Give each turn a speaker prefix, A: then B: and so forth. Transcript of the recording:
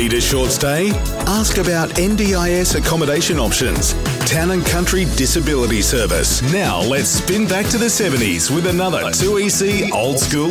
A: Need a short stay? Ask about NDIS accommodation options. Town and Country Disability Service. Now let's spin back to the 70s with another 2EC Old School